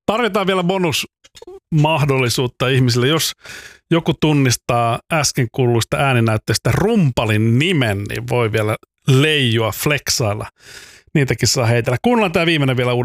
Tarvitaan vielä bonusmahdollisuutta ihmisille. Jos joku tunnistaa äsken kuuluista ääninäytteistä rumpalin nimen, niin voi vielä leijua, flexailla. Niitäkin saa heitellä. Kuunnellaan tämä viimeinen vielä